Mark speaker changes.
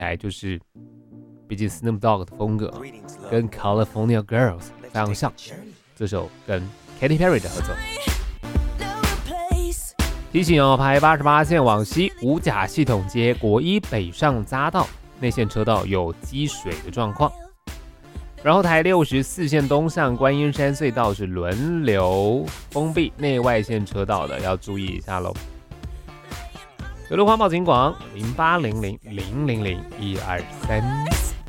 Speaker 1: 就是毕竟 Snoop Dogg 的风格跟 California Girls 非常像，这首跟 Katy Perry 的合作。提醒哦，排88线往西五甲系统街国一北上匝道内线车道有积水的状况，然后台64线东向观音山隧道是轮流封闭内外线车道的，要注意一下咯。有路环保警广0800000123。